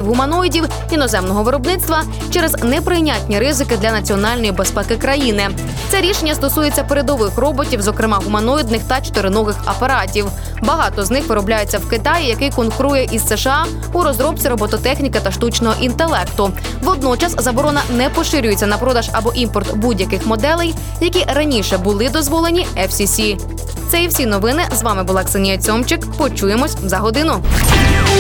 гуманоїдів іноземного виробництва через неприйнятні ризики для національної безпеки країни. Це рішення стосується передових роботів, зокрема гуманоїдних та чотириногих апаратів. Багато з них виробляються в Китаї, який конкурує із США у розробці робототехніки та штучного інтелекту. Водночас заборона не поширюється на продаж або імпорт будь-яких моделей, які раніше були дозволені FCC. Це і всі новини. З вами була Ксенія Цьомчик. Почуємось за годину.